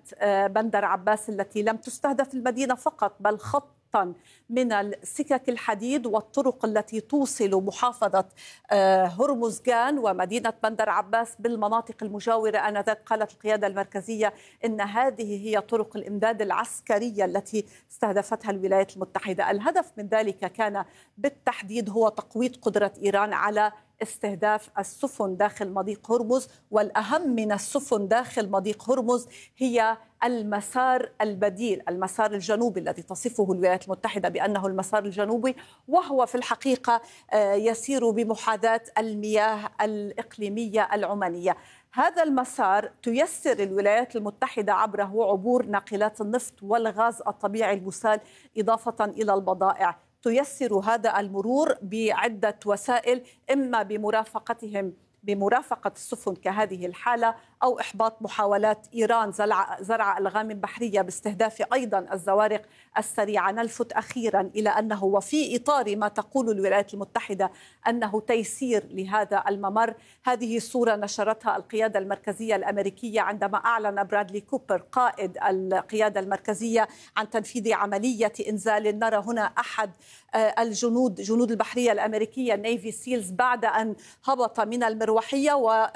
بندر عباس التي لم تستهدف المدينة فقط بل خطا من السكك الحديد والطرق التي توصل محافظة هرمزغان ومدينة بندر عباس بالمناطق المجاورة آنذاك. قالت القيادة المركزية إن هذه هي طرق الإمداد العسكرية التي استهدفتها الولايات المتحدة. الهدف من ذلك كان بالتحديد هو تقويض قدرة إيران على استهداف السفن داخل مضيق هرمز، والأهم من السفن داخل مضيق هرمز هي المسار البديل، المسار الجنوبي الذي تصفه الولايات المتحدة بأنه المسار الجنوبي، وهو في الحقيقة يسير بمحاذاة المياه الإقليمية العمانية. هذا المسار تيسر الولايات المتحدة عبره عبور ناقلات النفط والغاز الطبيعي المسال إضافة إلى البضائع. تيسر هذا المرور بعدة وسائل، إما بمرافقة السفن كهذه الحالة، أو إحباط محاولات إيران زرع ألغام بحرية باستهداف أيضا الزوارق السريعة. نلفت أخيرا إلى أنه وفي إطار ما تقول الولايات المتحدة أنه تيسير لهذا الممر، هذه صورة نشرتها القيادة المركزية الأمريكية عندما أعلن برادلي كوبر قائد القيادة المركزية عن تنفيذ عملية إنزال. نرى هنا أحد جنود البحرية الأمريكية النيفي سيلز بعد أن هبط من المروحية،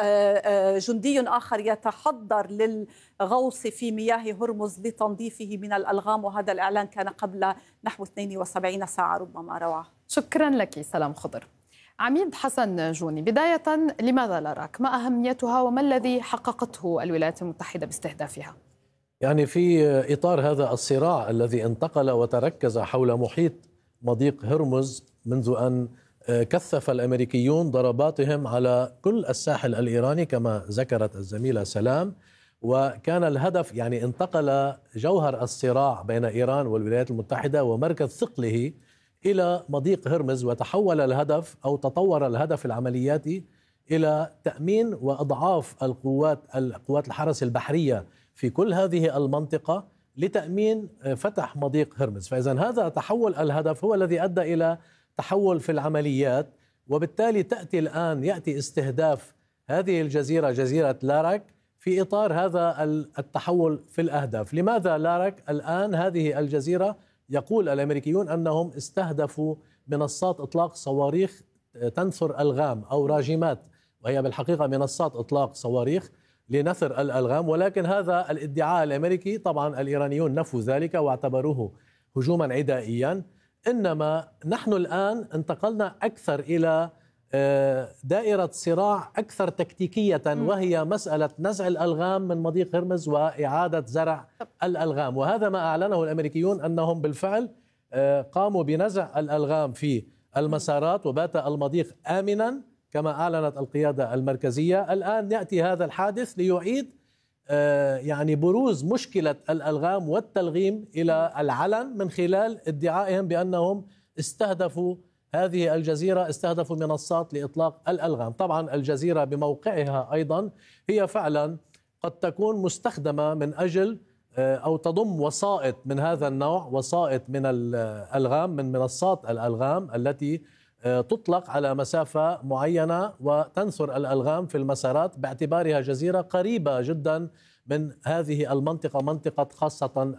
وجندي آخر يتحضر للغوص في مياه هرمز لتنظيفه من الألغام، وهذا الإعلان كان قبل نحو 72 ساعة ربما. روعة. شكرا لك سلام خضر. عميد حسن جوني، بداية لماذا لاراك؟ ما أهميتها وما الذي حققته الولايات المتحدة باستهدافها؟ يعني في إطار هذا الصراع الذي انتقل وتركز حول محيط مضيق هرمز منذ أن كثف الأمريكيون ضرباتهم على كل الساحل الإيراني كما ذكرت الزميلة سلام، وكان الهدف يعني انتقل جوهر الصراع بين إيران والولايات المتحدة ومركز ثقله إلى مضيق هرمز، وتحول الهدف أو تطور الهدف العملياتي إلى تأمين وأضعاف قوات الحرس البحرية في كل هذه المنطقة لتأمين فتح مضيق هرمز. فإذا هذا تحول الهدف هو الذي أدى إلى تحول في العمليات، وبالتالي يأتي استهداف هذه الجزيرة، جزيرة لاراك، في إطار هذا التحول في الأهداف. لماذا لاراك الآن؟ هذه الجزيرة يقول الأمريكيون أنهم استهدفوا منصات إطلاق صواريخ تنثر ألغام أو راجمات، وهي بالحقيقة منصات إطلاق صواريخ لنثر الألغام، ولكن هذا الادعاء الأمريكي طبعا الإيرانيون نفوا ذلك واعتبروه هجوما عدائيا. إنما نحن الآن انتقلنا أكثر إلى دائرة صراع أكثر تكتيكية، وهي مسألة نزع الألغام من مضيق هرمز وإعادة زرع الألغام. وهذا ما أعلنه الأمريكيون أنهم بالفعل قاموا بنزع الألغام في المسارات، وبات المضيق آمنا كما أعلنت القيادة المركزية. الآن يأتي هذا الحادث ليعيد يعني بروز مشكلة الألغام والتلغيم إلى العلن من خلال ادعائهم بأنهم استهدفوا هذه الجزيرة، استهدفوا منصات لإطلاق الألغام. طبعا الجزيرة بموقعها أيضا هي فعلا قد تكون مستخدمة من أجل أو تضم وسائط من هذا النوع، وسائط من الألغام من منصات الألغام التي تطلق على مسافة معينة وتنثر الألغام في المسارات، باعتبارها جزيرة قريبة جدا من هذه المنطقة، منطقة خاصة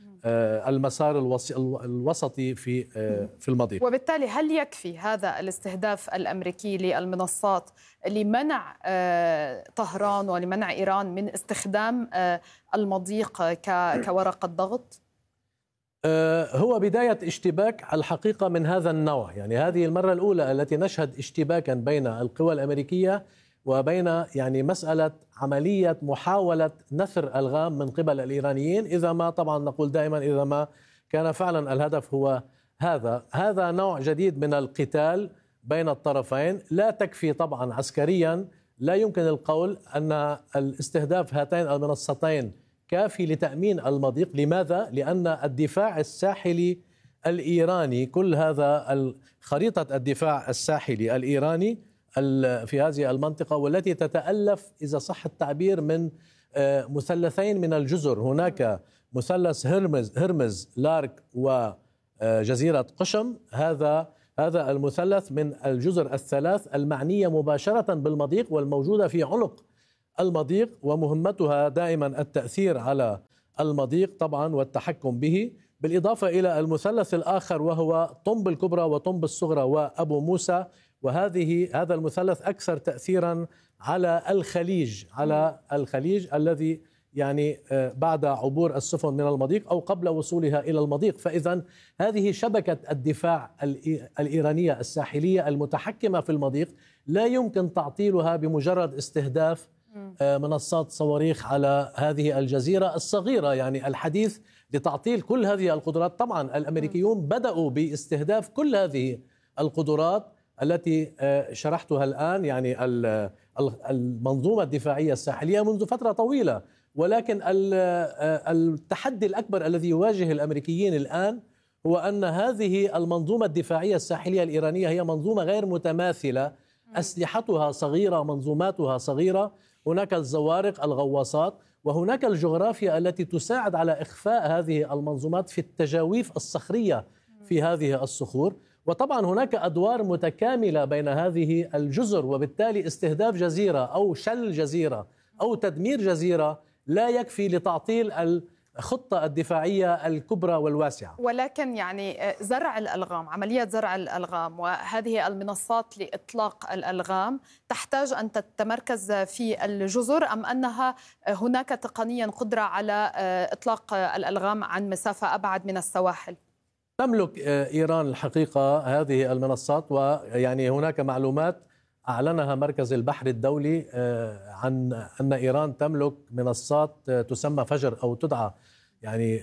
المسار الوسطي في المضيق. وبالتالي هل يكفي هذا الاستهداف الأمريكي للمنصات لمنع طهران ولمنع إيران من استخدام المضيق كورقة ضغط؟ هو بداية اشتباك الحقيقة من هذا النوع، يعني هذه المرة الأولى التي نشهد اشتباكا بين القوى الأمريكية وبين يعني مسألة عملية محاولة نثر ألغام من قبل الإيرانيين، إذا ما طبعا نقول دائما إذا ما كان فعلا الهدف هو هذا نوع جديد من القتال بين الطرفين. لا تكفي طبعا عسكريا، لا يمكن القول أن الاستهداف هاتين المنصتين كافي لتأمين المضيق. لماذا؟ لأن الدفاع الساحلي الإيراني، كل هذا خريطة الدفاع الساحلي الإيراني في هذه المنطقة، والتي تتألف إذا صح التعبير من مثلثين من الجزر. هناك مثلث هرمز لارك وجزيرة قشم، هذا المثلث من الجزر الثلاث المعنية مباشرة بالمضيق والموجودة في عنق المضيق، ومهمتها دائما التأثير على المضيق طبعا والتحكم به، بالإضافة إلى المثلث الآخر وهو طنب الكبرى وطنب الصغرى وأبو موسى. هذا المثلث أكثر تأثيرا على الخليج الذي يعني بعد عبور السفن من المضيق أو قبل وصولها إلى المضيق. فإذا هذه شبكة الدفاع الإيرانية الساحلية المتحكمة في المضيق لا يمكن تعطيلها بمجرد استهداف منصات صواريخ على هذه الجزيرة الصغيرة. يعني الحديث لتعطيل كل هذه القدرات، طبعا الأمريكيون بدأوا باستهداف كل هذه القدرات التي شرحتها الآن، يعني المنظومة الدفاعية الساحلية منذ فترة طويلة. ولكن التحدي الأكبر الذي يواجه الأمريكيين الآن هو أن هذه المنظومة الدفاعية الساحلية الإيرانية هي منظومة غير متماثلة، أسلحتها صغيرة، منظوماتها صغيرة، هناك الزوارق، الغواصات، وهناك الجغرافيا التي تساعد على إخفاء هذه المنظومات في التجاويف الصخرية في هذه الصخور. وطبعا هناك أدوار متكاملة بين هذه الجزر، وبالتالي استهداف جزيرة أو شل جزيرة أو تدمير جزيرة لا يكفي لتعطيل الخطة الدفاعية الكبرى والواسعة. ولكن يعني زرع الألغام، عملية زرع الألغام وهذه المنصات لإطلاق الألغام تحتاج أن تتمركز في الجزر، أم أنها هناك تقنيا قدرة على إطلاق الألغام عن مسافة أبعد من السواحل؟ تملك إيران الحقيقة هذه المنصات، ويعني هناك معلومات أعلنها مركز البحر الدولي عن أن إيران تملك منصات تسمى فجر أو تدعى يعني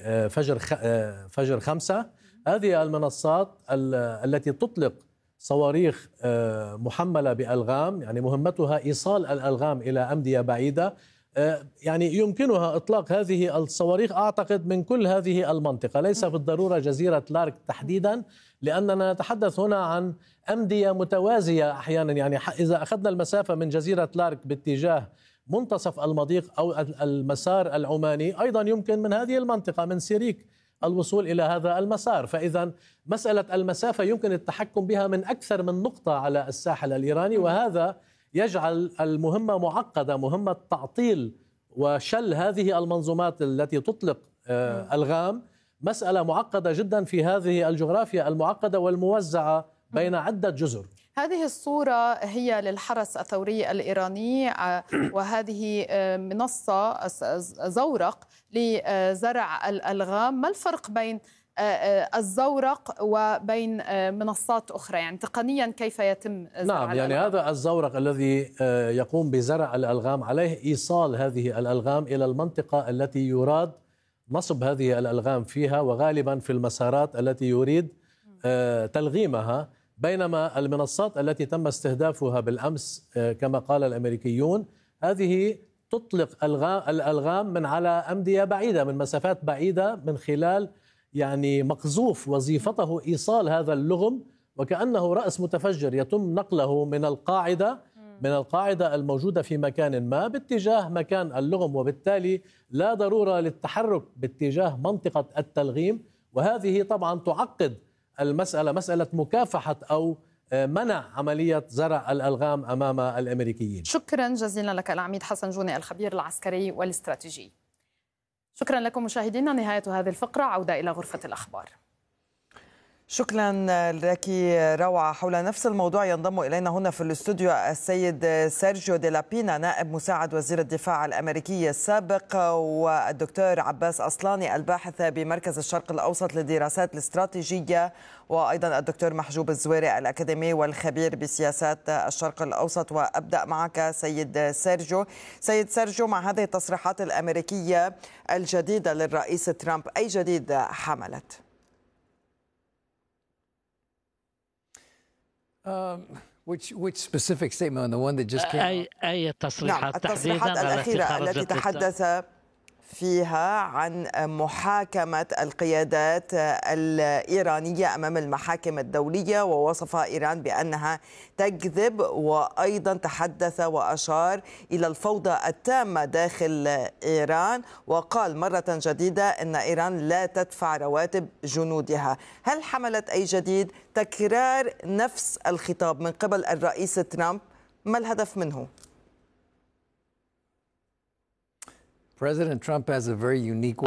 فجر 5. هذه المنصات التي تطلق صواريخ محملة بألغام، يعني مهمتها إيصال الألغام إلى أمدية بعيدة. يعني يمكنها إطلاق هذه الصواريخ أعتقد من كل هذه المنطقة، ليس بالضرورة جزيرة لارك تحديدا، لأننا نتحدث هنا عن أمدية متوازية أحيانا. يعني إذا أخذنا المسافة من جزيرة لارك باتجاه منتصف المضيق أو المسار العماني، أيضا يمكن من هذه المنطقة من سيريك الوصول إلى هذا المسار. فإذا مسألة المسافة يمكن التحكم بها من أكثر من نقطة على الساحل الإيراني، وهذا يجعل المهمة معقدة، مهمة تعطيل وشل هذه المنظومات التي تطلق ألغام مسألة معقدة جدا في هذه الجغرافيا المعقدة والموزعة بين عدة جزر. هذه الصورة هي للحرس الثوري الإيراني، وهذه منصة زورق لزرع الألغام. ما الفرق بين الزورق وبين منصات أخرى؟ يعني تقنيا كيف يتم زرع نعم، يعني هذا الزورق الذي يقوم بزرع الألغام عليه إيصال هذه الألغام إلى المنطقة التي يراد نصب هذه الألغام فيها، وغالبا في المسارات التي يريد تلغيمها. بينما المنصات التي تم استهدافها بالأمس كما قال الأمريكيون هذه تطلق الألغام من على أمدية بعيدة، من مسافات بعيدة، من خلال يعني مقذوف وظيفته إيصال هذا اللغم، وكأنه رأس متفجر يتم نقله من القاعدة الموجودة في مكان ما باتجاه مكان اللغم، وبالتالي لا ضرورة للتحرك باتجاه منطقة التلغيم. وهذه طبعا تعقد المسألة، مسألة مكافحة أو منع عملية زرع الألغام أمام الأمريكيين. شكرا جزيلا لك العميد حسن جوني، الخبير العسكري والاستراتيجي. شكرا لكم مشاهدينا، نهاية هذه الفقرة، عودة إلى غرفة الأخبار. شكرا لك روعة. حول نفس الموضوع ينضم إلينا هنا في الاستوديو السيد سيرجيو دي لابينا، نائب مساعد وزير الدفاع الأمريكي السابق، والدكتور عباس أصلاني الباحث بمركز الشرق الأوسط للدراسات الاستراتيجية، وأيضا الدكتور محجوب الزويري الأكاديمي والخبير بسياسات الشرق الأوسط. وأبدأ معك سيد سيرجيو، مع هذه التصريحات الأمريكية الجديدة للرئيس ترامب، أي جديد حملت؟ Which specific statement on the one that just came out? أي تصريحات؟ نعم، التصريحات الأخيرة التي تحدث فيها عن محاكمة القيادات الإيرانية أمام المحاكم الدولية، ووصف إيران بأنها تكذب، وأيضا تحدث وأشار إلى الفوضى التامة داخل إيران، وقال مرة جديدة أن إيران لا تدفع رواتب جنودها. هل حملت أي جديد؟ تكرار نفس الخطاب من قبل الرئيس ترامب، ما الهدف منه؟ President Trump has a very unique